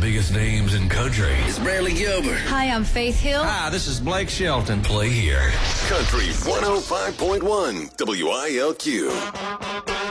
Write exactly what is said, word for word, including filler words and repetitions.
biggest names in country. It's Bradley Gilbert. Hi, I'm Faith Hill. Hi, this is Blake Shelton. Play here. Country one oh five point one W I L Q.